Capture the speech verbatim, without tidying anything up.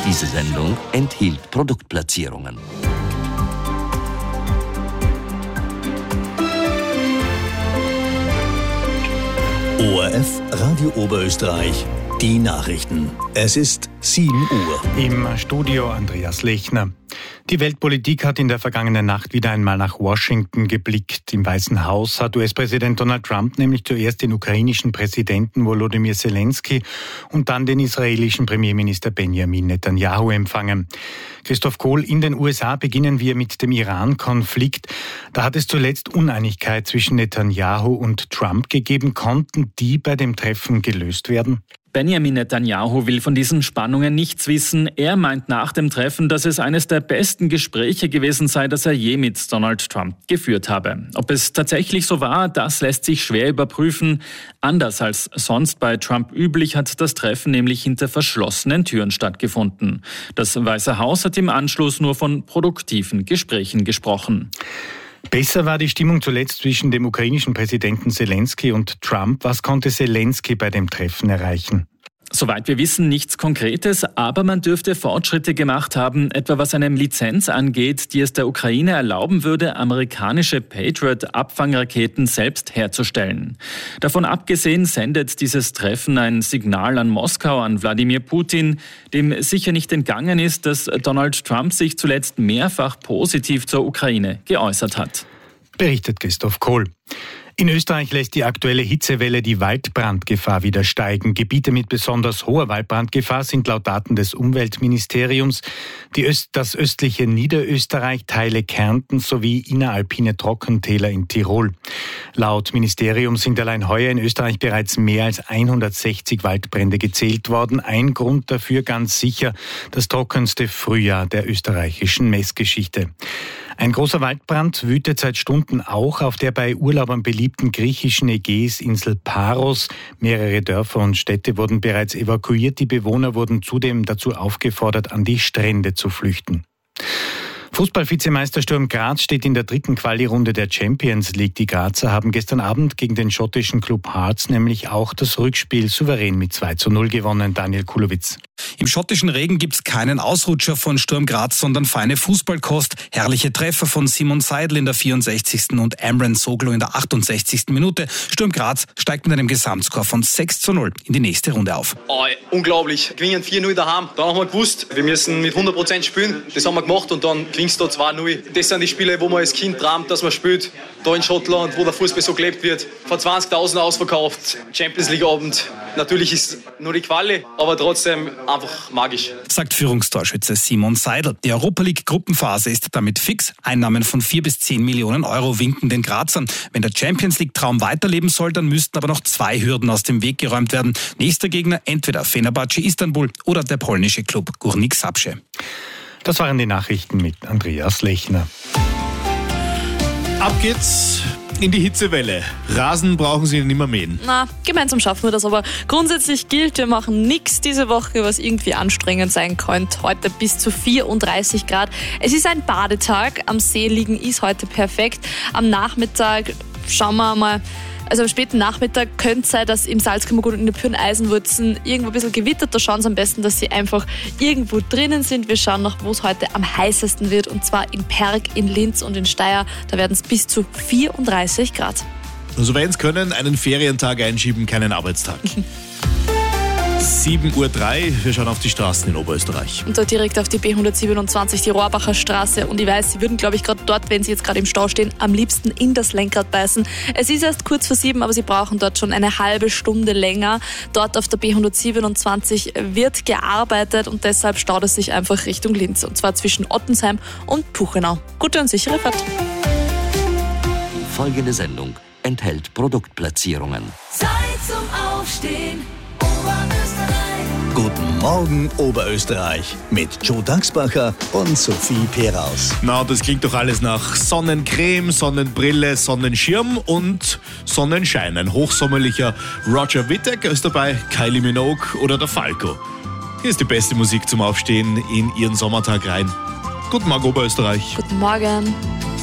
Diese Sendung enthielt Produktplatzierungen. O R F Radio Oberösterreich, die Nachrichten. Es ist sieben Uhr. Im Studio Andreas Lechner. Die Weltpolitik hat in der vergangenen Nacht wieder einmal nach Washington geblickt. Im Weißen Haus hat U S-Präsident Donald Trump nämlich zuerst den ukrainischen Präsidenten Volodymyr Zelensky und dann den israelischen Premierminister Benjamin Netanyahu empfangen. Christoph Kohl, in den U S A beginnen wir mit dem Iran-Konflikt. Da hat es zuletzt Uneinigkeit zwischen Netanyahu und Trump gegeben. Konnten die bei dem Treffen gelöst werden? Benjamin Netanyahu will von diesen Spannungen nichts wissen. Er meint nach dem Treffen, dass es eines der besten Gespräche gewesen sei, das er je mit Donald Trump geführt habe. Ob es tatsächlich so war, das lässt sich schwer überprüfen. Anders als sonst bei Trump üblich hat das Treffen nämlich hinter verschlossenen Türen stattgefunden. Das Weiße Haus hat im Anschluss nur von produktiven Gesprächen gesprochen. Besser war die Stimmung zuletzt zwischen dem ukrainischen Präsidenten Zelensky und Trump. Was konnte Zelensky bei dem Treffen erreichen? Soweit wir wissen, nichts Konkretes, aber man dürfte Fortschritte gemacht haben, etwa was eine Lizenz angeht, die es der Ukraine erlauben würde, amerikanische Patriot-Abfangraketen selbst herzustellen. Davon abgesehen sendet dieses Treffen ein Signal an Moskau, an Wladimir Putin, dem sicher nicht entgangen ist, dass Donald Trump sich zuletzt mehrfach positiv zur Ukraine geäußert hat. Berichtet Christoph Kohl. In Österreich lässt die aktuelle Hitzewelle die Waldbrandgefahr wieder steigen. Gebiete mit besonders hoher Waldbrandgefahr sind laut Daten des Umweltministeriums die Öst- das östliche Niederösterreich, Teile Kärntens sowie inneralpine Trockentäler in Tirol. Laut Ministerium sind allein heuer in Österreich bereits mehr als hundertsechzig Waldbrände gezählt worden. Ein Grund dafür ganz sicher das trockenste Frühjahr der österreichischen Messgeschichte. Ein großer Waldbrand wütet seit Stunden auch auf der bei Urlaubern beliebten griechischen Ägäisinsel Paros. Mehrere Dörfer und Städte wurden bereits evakuiert. Die Bewohner wurden zudem dazu aufgefordert, an die Strände zu flüchten. Fußball-Vizemeister Sturm Graz steht in der dritten Quali-Runde der Champions League. Die Grazer haben gestern Abend gegen den schottischen Club Hearts nämlich auch das Rückspiel souverän mit zwei zu null gewonnen. Daniel Kulowitz. Im schottischen Regen gibt's keinen Ausrutscher von Sturm Graz, sondern feine Fußballkost. Herrliche Treffer von Simon Seidel in der vierundsechzigsten und Amran Soglo in der achtundsechzigsten Minute. Sturm Graz steigt mit einem Gesamtscore von sechs zu null in die nächste Runde auf. Oh, unglaublich. Gewinnen vier null daheim. Dann haben wir gewusst, wir müssen mit hundert Prozent spielen. Das haben wir gemacht und dann klingt es da zwei null. Das sind die Spiele, wo man als Kind träumt, dass man spielt. Da in Schottland, wo der Fußball so gelebt wird. Vor zwanzigtausend ausverkauft. Champions League Abend. Natürlich ist nur die Quali, aber trotzdem einfach magisch. Sagt Führungstorschütze Simon Seidel. Die Europa League Gruppenphase ist damit fix. Einnahmen von vier bis zehn Millionen Euro winken den Grazern. Wenn der Champions League Traum weiterleben soll, dann müssten aber noch zwei Hürden aus dem Weg geräumt werden. Nächster Gegner entweder Fenerbahce Istanbul oder der polnische Klub Górnik Zabrze. Das waren die Nachrichten mit Andreas Lechner. Ab geht's in die Hitzewelle. Rasen brauchen Sie nicht mehr mähen. Na, gemeinsam schaffen wir das, aber grundsätzlich gilt, wir machen nichts diese Woche, was irgendwie anstrengend sein könnte. Heute bis zu vierunddreißig Grad. Es ist ein Badetag. Am See liegen ist heute perfekt. Am Nachmittag schauen wir mal. Also am späten Nachmittag könnte es sein, dass im Salzkammergut und in der Pürn-Eisenwurzen irgendwo ein bisschen gewittert. Da schauen Sie am besten, dass Sie einfach irgendwo drinnen sind. Wir schauen noch, wo es heute am heißesten wird. Und zwar in Perg, in Linz und in Steyr. Da werden es bis zu vierunddreißig Grad. Also wenn Sie können, einen Ferientag einschieben, keinen Arbeitstag. sieben Uhr drei, wir schauen auf die Straßen in Oberösterreich. Und da direkt auf die B hundertsiebenundzwanzig, die Rohrbacher Straße. Und ich weiß, Sie würden, glaube ich, gerade dort, wenn Sie jetzt gerade im Stau stehen, am liebsten in das Lenkrad beißen. Es ist erst kurz vor sieben, aber Sie brauchen dort schon eine halbe Stunde länger. Dort auf der B hundertsiebenundzwanzig wird gearbeitet und deshalb staut es sich einfach Richtung Linz. Und zwar zwischen Ottensheim und Puchenau. Gute und sichere Fahrt. Folgende Sendung enthält Produktplatzierungen. Zeit zum Aufstehen. Guten Morgen Oberösterreich mit Joe Dachsbacher und Sophie Peraus. Na, das klingt doch alles nach Sonnencreme, Sonnenbrille, Sonnenschirm und Sonnenschein. Ein hochsommerlicher Roger Wittek ist dabei, Kylie Minogue oder der Falco. Hier ist die beste Musik zum Aufstehen in Ihren Sommertag rein. Guten Morgen Oberösterreich. Guten Morgen.